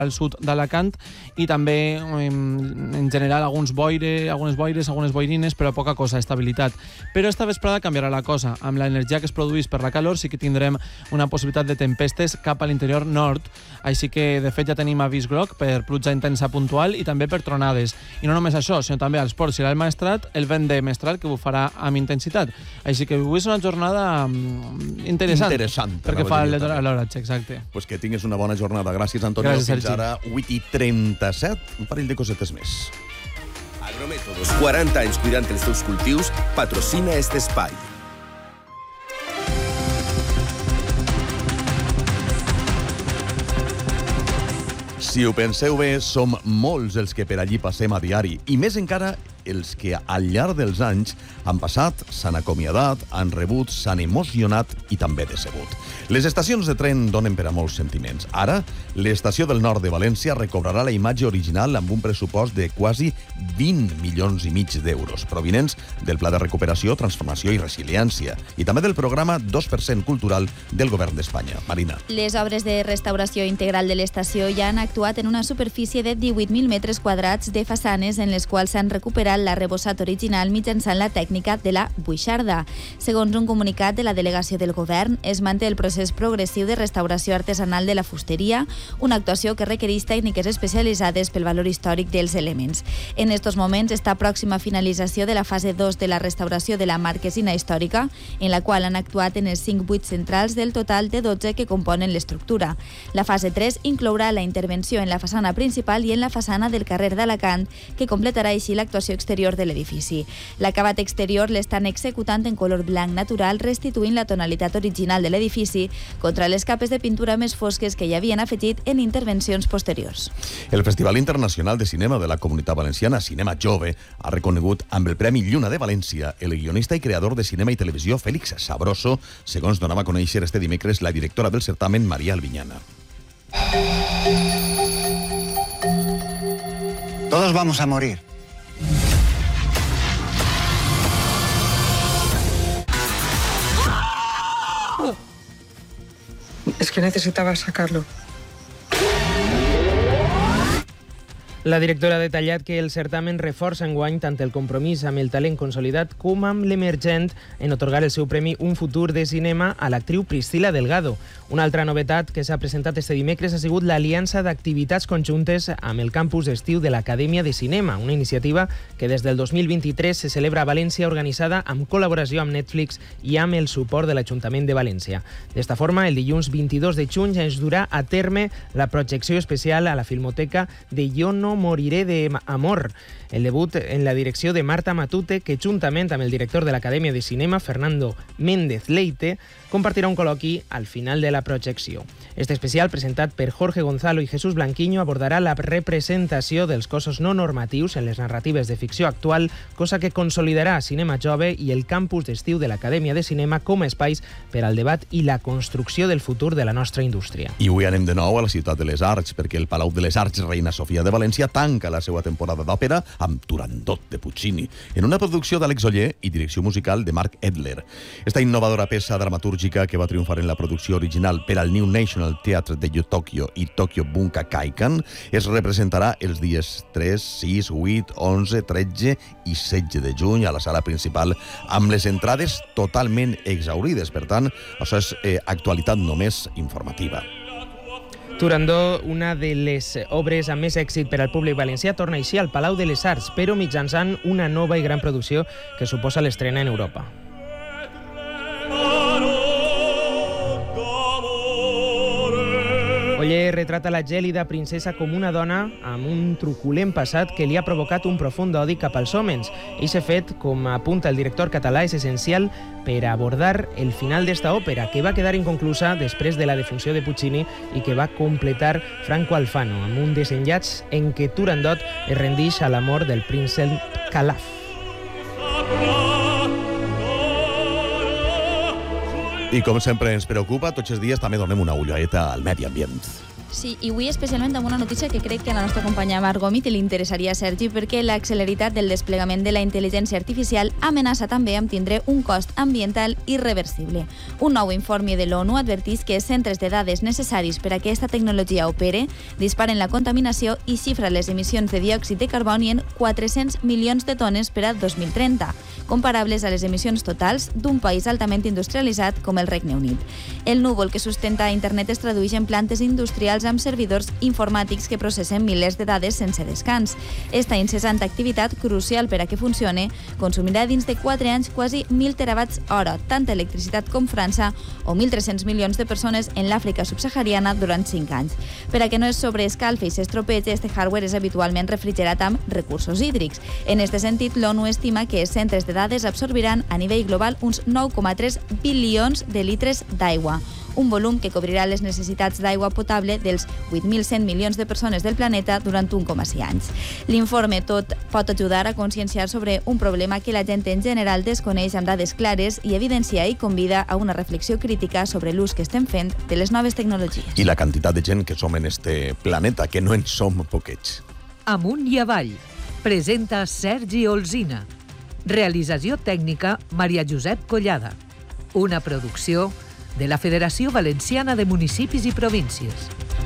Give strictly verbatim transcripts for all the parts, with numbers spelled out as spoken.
al sud d'Alacant, i també en general alguns boire, algunes boires, algunes boirines, però poca cosa, estabilitat. Però esta vesprada canviarà la cosa. Amb l'energia que es produeix per la calor sí que tindrem una possibilitat de tempestes cap a l'interior nord, així que de fet ja tenim avís groc per pluja intensa puntual i també per tronades. I no només això, sinó també als Ports i l'Alt Maestrat el vent de mestral que bufarà amb intensitat. Així que avui és una jornada interessant, interessant perquè fa l'oratge, exacte. Pues que tingues una bona jornada. Gràcies, Antonio. Gràcies, Fins ara, vuit i trenta-set, un parell de cosetes més. Agrométodos, quaranta anys cuidant els teus cultius, patrocina este espai. Si ho penseu bé, som molts els que per allí passem a diari, i més encara els que al llarg dels anys han passat, s'han acomiadat, han rebut, s'han emocionat i també decebut. Les estacions de tren donen per a molts sentiments. Ara, l'estació del nord de València recobrarà la imatge original amb un pressupost de quasi vint milions i mig d'euros, provinents del Pla de Recuperació, Transformació i Resiliència, i també del programa dos per cent cultural del Govern d'Espanya. Marina. Les obres de restauració integral de l'estació ja han actuat en una superfície de divuit mil metres quadrats de façanes en les quals s'han recuperat l'arrebossat original mitjançant la tècnica de la buixarda. Segons un comunicat de la delegació del govern, es manté el procés progressiu de restauració artesanal de la fusteria, una actuació que requereix tècniques especialitzades pel valor històric dels elements. En estos moments està pròxima finalització de la fase dos de la restauració de la marquesina històrica, en la qual han actuat en els cinc buits centrals del total de dotze que componen l'estructura. La fase tres inclourà la intervenció en la façana principal i en la façana del carrer d'Alacant, que completarà així l'actuació exterior de l'edifici. L'acabat exterior l'estan executant en color blanc natural, restituint la tonalitat original de l'edifici contra les capes de pintura més fosques que hi havien afegit en intervencions posteriors. El Festival Internacional de Cinema de la Comunitat Valenciana, Cinema Jove, ha reconegut amb el Premi Lluna de València el guionista i creador de cinema i televisió Félix Sabroso, segons donava a conèixer este dimecres la directora del certamen, Maria Albiñana. Todos vamos a morir. Es que necesitaba sacarlo. La directora ha detallat que el certamen reforça enguany tant el compromís amb el talent consolidat com amb l'emergent en otorgar el seu premi Un futur de cinema a l'actriu Priscila Delgado. Una altra novetat que s'ha presentat este dimecres ha sigut l'aliança d'activitats conjuntes amb el campus d'estiu de l'Acadèmia de Cinema, una iniciativa que des del dos mil vint-i-tres se celebra a València, organitzada amb col·laboració amb Netflix i amb el suport de l'Ajuntament de València. D'esta forma, el dilluns vint-i-dos de juny es durà a terme la projecció especial a la Filmoteca de Jo no moriré d'amor, el debut en la direcció de Marta Matute, que juntament amb el director de l'Acadèmia de Cinema, Fernando Méndez Leite, compartirà un col·loqui al final de la projecció. Este especial, presentat per Jorge Gonzalo i Jesús Blanquiño, abordarà la representació dels cossos no normatius en les narratives de ficció actual, cosa que consolidarà Cinema Jove i el campus d'estiu de l'Acadèmia de Cinema com a espais per al debat i la construcció del futur de la nostra indústria. I avui anem de nou a la ciutat de les Arts, perquè el Palau de les Arts Reina Sofia de València tanca la seva temporada d'òpera amb Turandot de Puccini, en una producció d'Àlex Oller i direcció musical de Mark Edler. Esta innovadora peça dramatúrgica, que va triomfar en la producció original per al New National Theatre de Tokyo i Tokyo Bunkakaikan, es representarà els dies tres, sis, vuit, onze, tretze i setze de juny a la sala principal, amb les entrades totalment exhaurides. Per tant, això és eh, actualitat només informativa. Turandot, una de les obres amb més èxit per al públic valencià, torna així al Palau de les Arts, però mitjançant una nova i gran producció que suposa l'estrena en Europa. Oller retrata la gèlida princesa com una dona amb un truculent passat que li ha provocat un profund odi cap als homes. Eixe fet, com apunta el director català, és essencial per abordar el final d'esta òpera, que va quedar inconclusa després de la defunció de Puccini i que va completar Franco Alfano, amb un desenllaç en què Turandot es rendix a l'amor del príncep Calaf. I com sempre ens preocupa, tots els dies també donem una ulladeta al medi ambient. Sí, i avui especialment amb una notícia que crec que a la nostra companya Margot Gomit li interessaria a Sergi, perquè la celeritat del desplegament de la intel·ligència artificial amenaça també amb tindre un cost ambiental irreversible. Un nou informe de l'ONU advertís que els centres de dades necessaris per a que aquesta tecnologia opere disparen la contaminació i xifra les emissions de diòxid de carboni en quatre-cents milions de tones per a dos mil trenta, comparables a les emissions totals d'un país altament industrialitzat com el Regne Unit. El núvol que sustenta Internet es tradueix en plantes industrials amb servidors informàtics que processen milers de dades sense descans. Esta incessant activitat, crucial per a que funcione, consumirà dins de quatre anys quasi mil terawatts hora, tanta electricitat com França o mil tres-cents milions de persones en l'Àfrica subsahariana durant cinc anys. Per a que no es sobreescalfi i s'estropege, este hardware és habitualment refrigerat amb recursos hídrics. En este sentit, l'ONU estima que els centres de dades absorbiran a nivell global uns nou coma tres bilions de litres d'aigua, un volum que cobrirà les necessitats d'aigua potable dels vuit mil cent milions de persones del planeta durant un coma cinc anys. L'informe tot pot ajudar a conscienciar sobre un problema que la gent en general desconeix amb dades clares i evidencia i convida a una reflexió crítica sobre l'ús que estem fent de les noves tecnologies. I la quantitat de gent que som en este planeta, que no en som poquets. Amunt i avall. Presenta Sergi Olzina. Realització tècnica Maria Josep Collada. Una producció de la Federació Valenciana de Municipis i Províncies.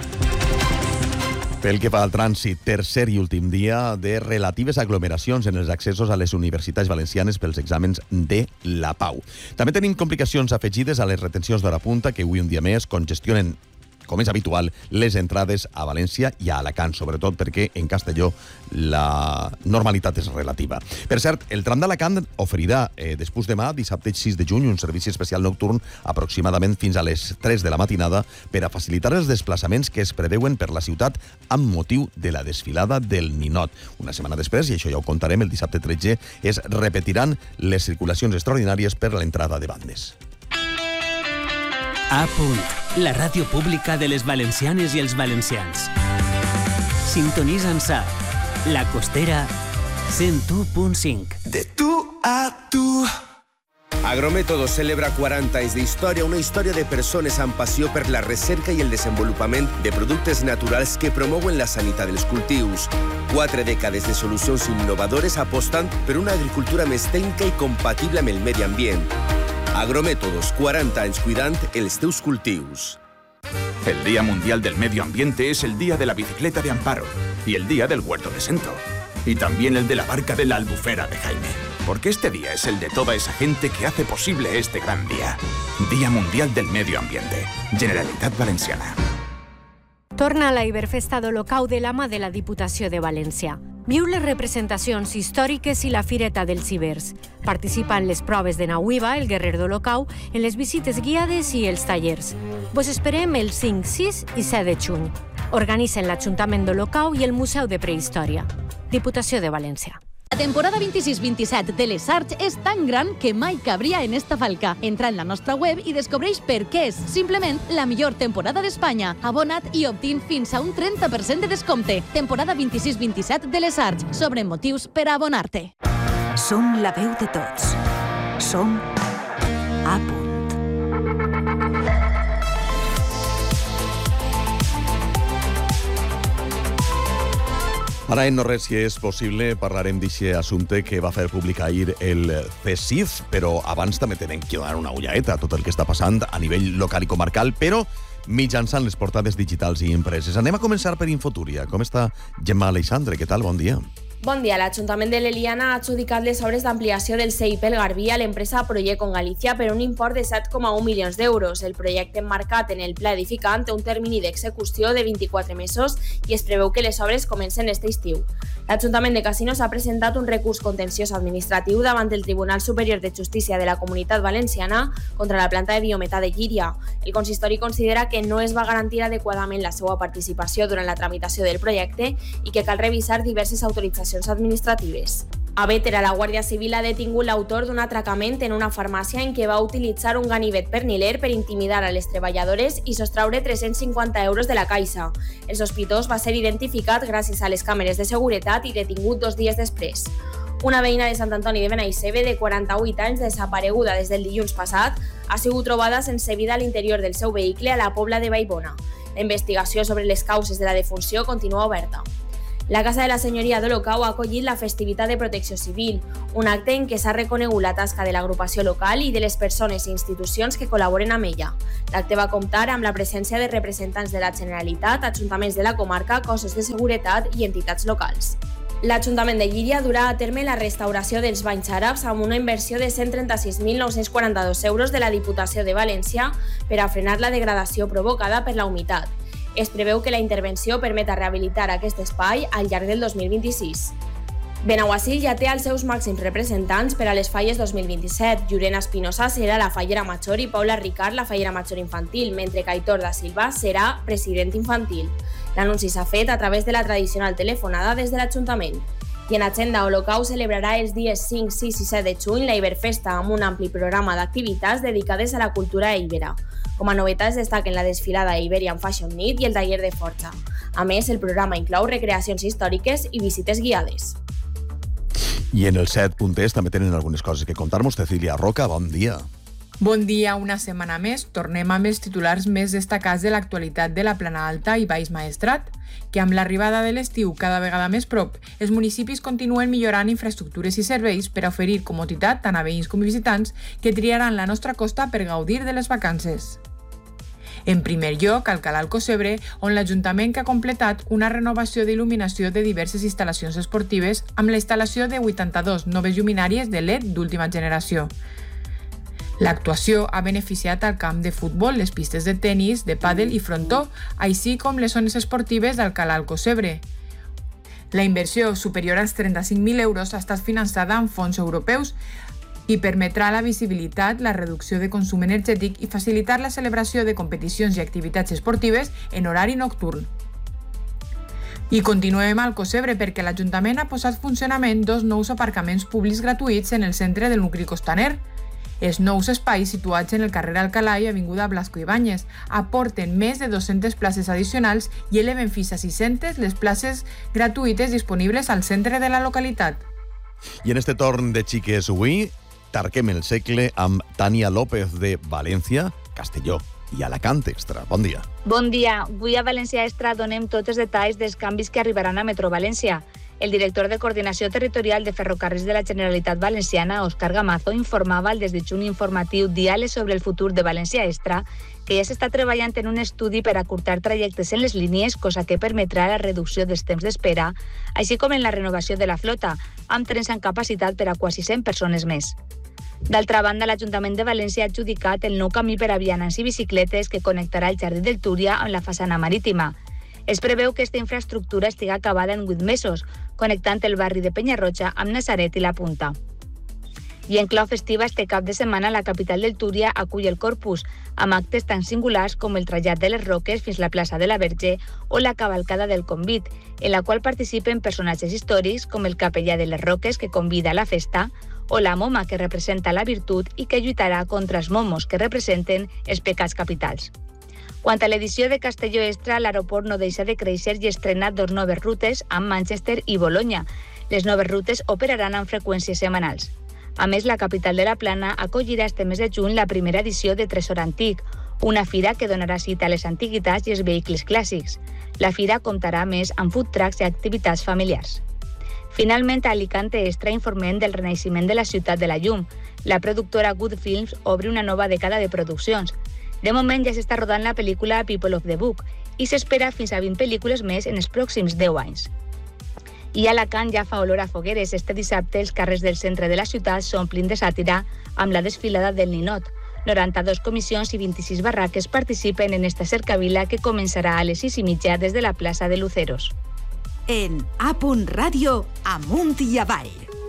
Pel que fa al trànsit, tercer i últim dia de relatives aglomeracions en els accessos a les universitats valencianes pels exàmens de la Pau. També tenim complicacions afegides a les retencions d'hora punta que avui un dia més congestionen, com és habitual, les entrades a València i a Alacant, sobretot perquè en Castelló la normalitat és relativa. Per cert, el tram d'Alacant oferirà eh, després demà, dissabte sis de juny, un servici especial nocturn aproximadament fins a les tres de la matinada per a facilitar els desplaçaments que es preveuen per la ciutat amb motiu de la desfilada del Ninot. Una setmana després, i això ja ho contarem, el dissabte tretze, es repetiran les circulacions extraordinàries per a l'entrada de bandes. A punt, la ràdio pública de les valencianes i els valencians. Sintonitza'ns a La Costera cent u punt cinc. De tu a tu. Agrométodos celebra quaranta anys d'història, una història de persones amb passió per la recerca i el desenvolupament de productes naturals que promouen la sanitat dels cultius. Quatre dècades de solucions innovadores apostant per una agricultura més tècnica i compatible amb el medi ambient. Agrométodos, quaranta anys cuidant els teus cultius. El Día Mundial del Medio Ambiente es el Día de la Bicicleta de Amparo y el Día del Huerto de Sento. Y también el de la barca de la Albufera de Jaime. Porque este día es el de toda esa gente que hace posible este gran día. Día Mundial del Medio Ambiente. Generalitat Valenciana. Torna a la Iberfesta d'Olocau de la mà de la Diputació de València. Viu les representacions històriques i la Fireta dels Ibers. Participa en les proves de Nauiva, el Guerrer d'Olocau, en les visites guiades i els tallers. Vos esperem el cinc, sis i set de juny. Organitzen l'Ajuntament d'Olocau i el Museu de Prehistòria. Diputació de València. La temporada vint-i-sis vint-i-set de les Arts és tan gran que mai cabria en esta falca. Entra en la nostra web i descobreix per què és simplement la millor temporada d'Espanya. Abona't i obtint fins a un trenta per cent de descompte. Temporada vint-i-sis vint-i-set de les Arts. Sobre motius per a abonar-te. Som la veu de tots. Som A punt. Ara, en no res, si és possible, parlarem d'aquest assumpte que va fer publicar ahir el C S I F, però abans també tenen que donar una ullaeta a tot el que està passant a nivell local i comarcal, però mitjançant les portades digitals i impreses. Anem a començar per Infotúria. Com està Gemma Aleixandre? Què tal? Bon dia. Bon dia. L'Ajuntament de l'Eliana ha adjudicat les obres d'ampliació del C I P El Garbí a l'empresa Proyecon Galicia per un import de set coma un milions d'euros. El projecte emmarcat en el pla edificant té un termini d'execució de vint-i-quatre mesos i es preveu que les obres comencen este estiu. L'Ajuntament de Casinos ha presentat un recurs contenciós administratiu davant el Tribunal Superior de Justícia de la Comunitat Valenciana contra la planta de biometà de Llíria. El consistori considera que no es va garantir adequadament la seva participació durant la tramitació del projecte i que cal revisar diverses autoritzacions administratives. A Bétera, la Guàrdia Civil ha detingut l'autor d'un atracament en una farmàcia en què va utilitzar un ganivet perniler per intimidar a les treballadores i sostraure tres-cents cinquanta euros de la caixa. El sospitós va ser identificat gràcies a les càmeres de seguretat i detingut dos dies després. Una veïna de Sant Antoni de Benaixeve, de quaranta-vuit anys, desapareguda des del dilluns passat, ha sigut trobada sense vida a l'interior del seu vehicle a la Pobla de Vallbona. La investigació sobre les causes de la defunció continua oberta. La Casa de la Senyoria d'Olocau ha acollit la festivitat de Protecció Civil, un acte en què s'ha reconegut la tasca de l'agrupació local i de les persones i institucions que col·laboren amb ella. L'acte va comptar amb la presència de representants de la Generalitat, ajuntaments de la comarca, cossos de seguretat i entitats locals. L'Ajuntament de Llíria durà a terme la restauració dels banys àrabs amb una inversió de cent trenta-sis mil nou-cents quaranta-dos euros de la Diputació de València per a frenar la degradació provocada per la humitat. Es preveu que la intervenció permeta rehabilitar aquest espai al llarg del dos mil vint-i-sis. Benaguasil ja té els seus màxims representants per a les falles dos mil vint-i-set. Llurena Espinosa serà la fallera major i Paula Ricard la fallera major infantil, mentre que Aitor da Silva serà president infantil. L'anunci s'ha fet a través de la tradicional telefonada des de l'Ajuntament. I en agenda, Olocau celebrarà els dies cinc, sis i set de juny la Iberfesta amb un ampli programa d'activitats dedicades a la cultura ibera. Com a novetats destaquen la desfilada Iberian Fashion Meet i el taller de forja. A més, el programa inclou recreacions històriques i visites guiades. I en el set punt es també tenen algunes coses que contar-nos. Cecília Roca, bon dia. Bon dia, una setmana més. Tornem amb els titulars més destacats de l'actualitat de la Plana Alta i Baix Maestrat, que amb l'arribada de l'estiu cada vegada més prop, els municipis continuen millorant infraestructures i serveis per a oferir comoditat tant a veïns com a visitants que triaran la nostra costa per gaudir de les vacances. En primer lloc, Alcalà Alcocebre, on l'Ajuntament que ha completat una renovació d'il·luminació de diverses instal·lacions esportives amb la instal·lació de vuitanta-dos noves lluminàries de L E D d'última generació. L'actuació ha beneficiat al camp de futbol, les pistes de tenis, de pàdel i frontó, així com les zones esportives d'Alcalà Alcocebre. La inversió, superior als trenta-cinc mil euros, ha estat finançada amb fons europeus i permetrà la visibilitat, la reducció de consum energètic i facilitar la celebració de competicions i activitats esportives en horari nocturn. I continuem al Alcocebre perquè l'Ajuntament ha posat en funcionament dos nous aparcaments públics gratuïts en el centre del nucli costaner. Els nous espais situats en el carrer Alcalà i avinguda Blasco Ibáñez aporten més de dues-centes places addicionals i eleven fins a sis-centes les places gratuïtes disponibles al centre de la localitat. I en este torn de xiques avui, tarquem el segle amb Tània López de València, Castelló i Alacant Extra. Bon dia. Bon dia. Avui a València Extra donem tots els detalls dels canvis que arribaran a Metro València. El director de Coordinació Territorial de Ferrocarrils de la Generalitat Valenciana, Òscar Gamazo, informava al des de juny informatiu Diàleg sobre el futur de València Extra que ja s'està treballant en un estudi per acurtar trajectes en les línies, cosa que permetrà la reducció dels temps d'espera, així com en la renovació de la flota, amb trens amb capacitat per a quasi cent persones més. D'altra banda, l'Ajuntament de València ha adjudicat el nou camí per a vianants i bicicletes que connectarà el Jardí del Túria amb la façana marítima. Es preveu que aquesta infraestructura estigui acabada en vuit mesos, connectant el barri de Penyarroja amb Nazaret i la Punta. I en clau festiva, este cap de setmana, la capital del Túria acull el Corpus, amb actes tan singulars com el trajat de les Roques fins la plaça de la Verge o la cavalcada del Convit, en la qual participen personatges històrics com el capellà de les Roques, que convida a la festa, o la moma, que representa la virtut i que lluitarà contra els momos, que representen els pecats capitals. Quant a l'edició de Castelló Extra, l'aeroport no deixa de créixer i estrena dos noves rutes amb Manchester i Bolonya. Les noves rutes operaran amb freqüències setmanals. A més, la capital de la Plana acollirà este mes de juny la primera edició de Tresor Antic, una fira que donarà cita a les antiguitats i els vehicles clàssics. La fira comptarà més amb food trucks i activitats familiars. Finalment, a Alicante Extra informem del renaixement de la ciutat de la llum. La productora Good Films obre una nova dècada de produccions. De moment ja s'està rodant la pel·lícula People of the Book i s'espera fins a vint pel·lícules més en els pròxims deu anys. I Alacant ja fa olor a fogueres. Este dissabte els carrers del centre de la ciutat s'omplin de sàtira amb la desfilada del Ninot. noranta-dues comissions i vint-i-sis barraques participen en esta cercavila que començarà a les sis i mitja des de la plaça de Luceros. En A. Ràdio, amunt i avall.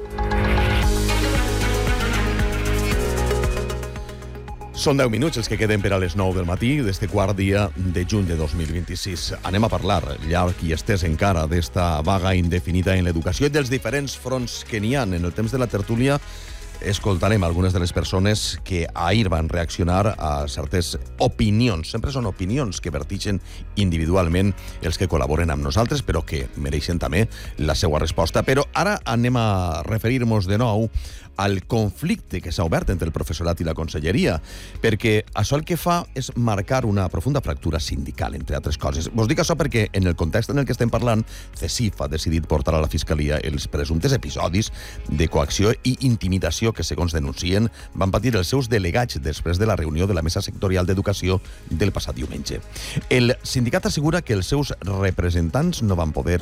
Són deu minuts els que queden per a les nou del matí d'este quart dia de juny de dos mil vint-i-sis. Anem a parlar, llarg i estès encara, d'esta vaga indefinida en l'educació i dels diferents fronts que n'hi ha. En el temps de la tertúlia escoltarem algunes de les persones que ahir van reaccionar a certes opinions. Sempre són opinions que vertixen individualment els que col·laboren amb nosaltres, però que mereixen també la seva resposta. Però ara anem a referir-nos de nou al conflicte que s'ha obert entre el professorat i la conselleria, perquè això el que fa és marcar una profunda fractura sindical, entre altres coses. Vos dic això perquè en el context en el que estem parlant, CESIF ha decidit portar a la Fiscalia els presumptes episodis de coacció i intimidació que, segons denuncien, van patir els seus delegats després de la reunió de la Mesa Sectorial d'Educació del passat diumenge. El sindicat assegura que els seus representants no van poder